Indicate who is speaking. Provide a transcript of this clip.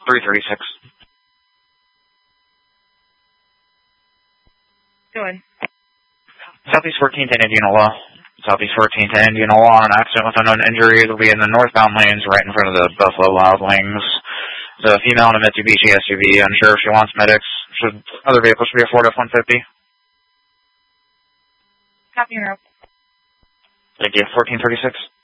Speaker 1: 336.
Speaker 2: Go ahead.
Speaker 1: Southeast 14th and Indianola. Southeast 14th and Indianola, an accident with unknown injuries will be in the northbound lanes right in front of the Buffalo Wild Wings. The female in a Mitsubishi SUV, unsure if she wants medics. Other vehicle should be a Ford F-150.
Speaker 2: Copy your route.
Speaker 1: Thank you. 1436.